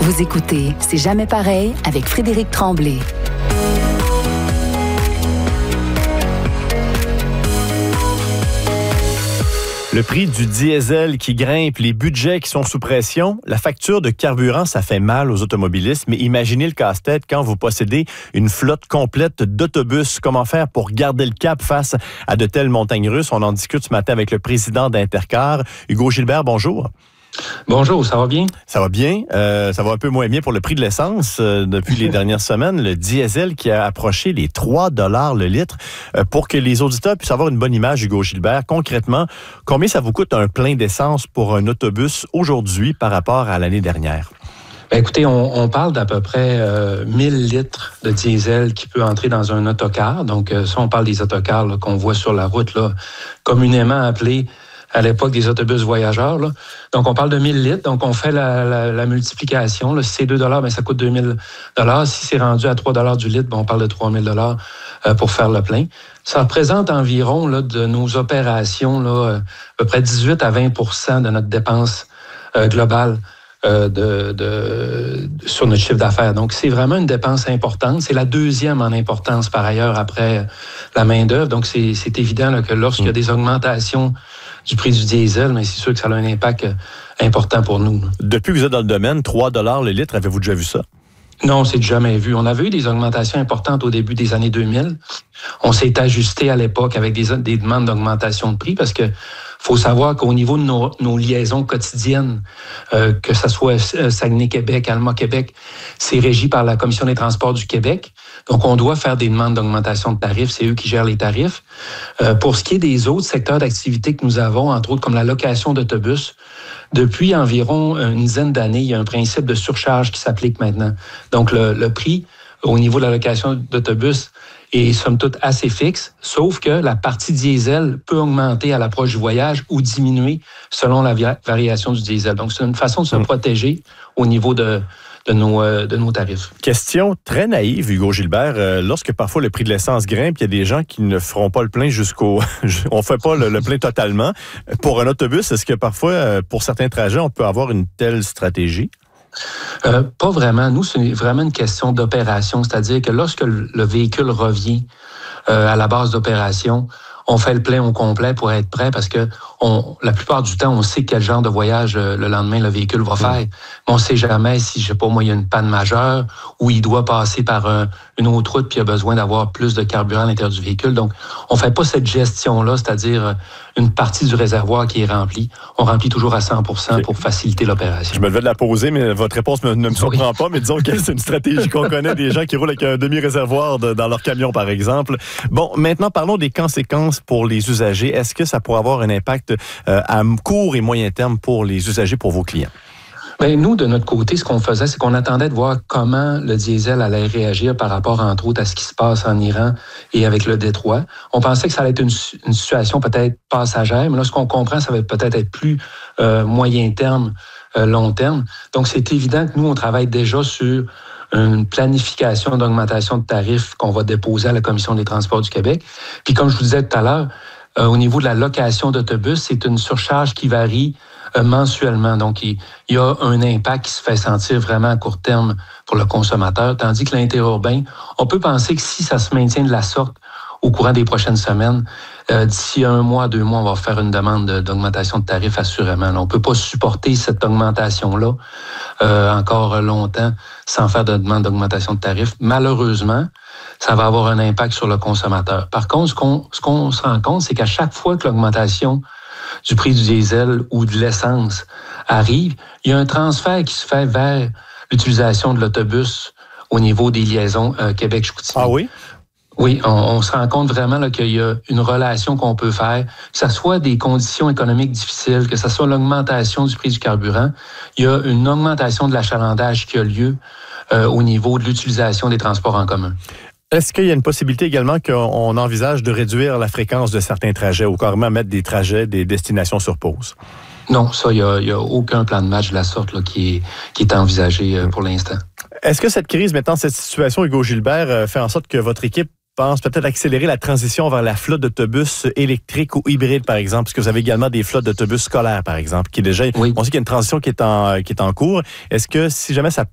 Vous écoutez C'est jamais pareil avec Frédéric Tremblay. Le prix du diesel qui grimpe, les budgets qui sont sous pression, la facture de carburant, ça fait mal aux automobilistes. Mais imaginez le casse-tête quand vous possédez une flotte complète d'autobus. Comment faire pour garder le cap face à de telles montagnes russes? On en discute ce matin avec le président d'Intercar, Hugo Gilbert. Bonjour. Bonjour, ça va bien? Ça va bien. Ça va un peu moins bien pour le prix de l'essence depuis les dernières semaines. Le diesel qui a approché les 3 $ le litre. Pour que les auditeurs puissent avoir une bonne image, Hugo Gilbert, concrètement, combien ça vous coûte un plein d'essence pour un autobus aujourd'hui par rapport à l'année dernière? Bien, écoutez, on parle d'à peu près 1000 litres de diesel qui peut entrer dans un autocar. Donc, ça, on parle des autocars là, qu'on voit sur la route, là, communément appelés à l'époque des autobus voyageurs. Là. Donc, on parle de 1000 litres. Donc, on fait la multiplication. Là. Si c'est 2 $, bien, ça coûte 2000 $. Si c'est rendu à 3 $ du litre, bien, on parle de 3000 $ pour faire le plein. Ça représente environ là, de nos opérations là, à peu près 18 à 20 % de notre dépense globale sur notre chiffre d'affaires. Donc, c'est vraiment une dépense importante. C'est la deuxième en importance, par ailleurs, après la main-d'œuvre. Donc, c'est évident là, que lorsqu'il y a des augmentations du prix du diesel, mais c'est sûr que ça a un impact important pour nous. Depuis que vous êtes dans le domaine, 3 $ le litre, avez-vous déjà vu ça? Non, c'est jamais vu. On avait eu des augmentations importantes au début des années 2000. On s'est ajusté à l'époque avec des demandes d'augmentation de prix parce que faut savoir qu'au niveau de nos liaisons quotidiennes, que ce soit Saguenay-Québec, Alma-Québec, c'est régi par la Commission des transports du Québec. Donc, on doit faire des demandes d'augmentation de tarifs. C'est eux qui gèrent les tarifs. Pour ce qui est des autres secteurs d'activité que nous avons, entre autres comme la location d'autobus, depuis environ une dizaine d'années, il y a un principe de surcharge qui s'applique maintenant. Donc, le prix au niveau de la location d'autobus est somme toute assez fixe, sauf que la partie diesel peut augmenter à l'approche du voyage ou diminuer selon la variation du diesel. Donc, c'est une façon de se protéger au niveau de nos tarifs. Question très naïve, Hugo Gilbert. Lorsque parfois le prix de l'essence grimpe, il y a des gens qui ne feront pas le plein on ne fait pas le plein totalement. Pour un autobus, est-ce que parfois, pour certains trajets, on peut avoir une telle stratégie? Pas vraiment. Nous, c'est vraiment une question d'opération. C'est-à-dire que lorsque le véhicule revient à la base d'opération, on fait le plein au complet pour être prêt parce que la plupart du temps, on sait quel genre de voyage le lendemain le véhicule va faire. Mais on ne sait jamais si, je sais pas moi, il y a une panne majeure ou il doit passer par une autre route puis il a besoin d'avoir plus de carburant à l'intérieur du véhicule. Donc, on ne fait pas cette gestion-là, c'est-à-dire une partie du réservoir qui est remplie. On remplit toujours à 100% pour faciliter l'opération. Je me devais de la poser, mais votre réponse ne me surprend pas. Mais disons que c'est une stratégie qu'on connaît des gens qui roulent avec un demi-réservoir dans leur camion, par exemple. Bon, maintenant, parlons des conséquences pour les usagers. Est-ce que ça pourrait avoir un impact à court et moyen terme pour les usagers, pour vos clients? Bien, nous, de notre côté, ce qu'on faisait, c'est qu'on attendait de voir comment le diesel allait réagir par rapport, entre autres, à ce qui se passe en Iran et avec le Détroit. On pensait que ça allait être une situation peut-être passagère, mais là, ce qu'on comprend, ça va peut-être être plus moyen terme, long terme. Donc, c'est évident que nous, on travaille déjà sur une planification d'augmentation de tarifs qu'on va déposer à la Commission des transports du Québec. Puis, comme je vous disais tout à l'heure, au niveau de la location d'autobus, c'est une surcharge qui varie mensuellement. Donc, il y a un impact qui se fait sentir vraiment à court terme pour le consommateur, tandis que l'interurbain, on peut penser que si ça se maintient de la sorte au courant des prochaines semaines, d'ici 1 mois, 2 mois, on va faire une demande d'augmentation de tarifs assurément. On ne peut pas supporter cette augmentation-là encore longtemps sans faire de demande d'augmentation de tarifs. Malheureusement, ça va avoir un impact sur le consommateur. Par contre, ce qu'on se rend compte, c'est qu'à chaque fois que l'augmentation du prix du diesel ou de l'essence arrive, il y a un transfert qui se fait vers l'utilisation de l'autobus au niveau des liaisons Québec-Chicoutimi. Ah oui? Oui, on se rend compte vraiment là, qu'il y a une relation qu'on peut faire, que ce soit des conditions économiques difficiles, que ce soit l'augmentation du prix du carburant, il y a une augmentation de l'achalandage qui a lieu au niveau de l'utilisation des transports en commun. Est-ce qu'il y a une possibilité également qu'on envisage de réduire la fréquence de certains trajets ou carrément mettre des trajets, des destinations sur pause? Non, ça, il y a aucun plan de match de la sorte là, qui est envisagé pour l'instant. Est-ce que cette crise, maintenant, cette situation, Hugo Gilbert, fait en sorte que votre équipe pense peut-être accélérer la transition vers la flotte d'autobus électriques ou hybrides, par exemple, parce que vous avez également des flottes d'autobus scolaires, par exemple, qui est déjà, oui. On sait qu'il y a une transition qui est en cours. Est-ce que si jamais ça